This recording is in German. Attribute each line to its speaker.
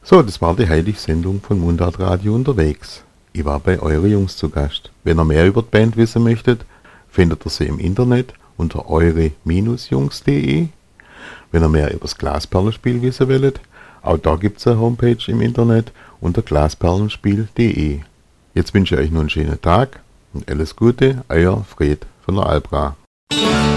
Speaker 1: So, das war die heutige Sendung von Mundart Radio unterwegs. Ich war bei Eure Jungs zu Gast. Wenn ihr mehr über die Band wissen möchtet, findet ihr sie im Internet unter eure-jungs.de. Wenn ihr mehr über das Glasperlenspiel wissen wollt, auch da gibt es eine Homepage im Internet unter glasperlenspiel.de. Jetzt wünsche ich euch noch einen schönen Tag und alles Gute, euer Fred von der Albra.